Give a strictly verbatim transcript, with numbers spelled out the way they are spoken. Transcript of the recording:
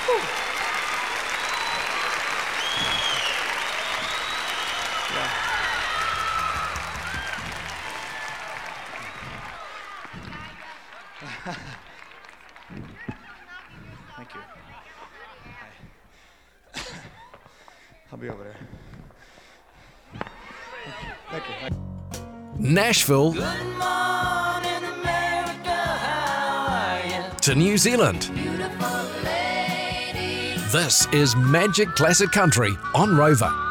Thank you. Hi. I'll be over there. Thank you. Thank you. Nashville Good morning, America, how are you? to New Zealand. Beautiful lady. This is Magic Classic Country on Rover.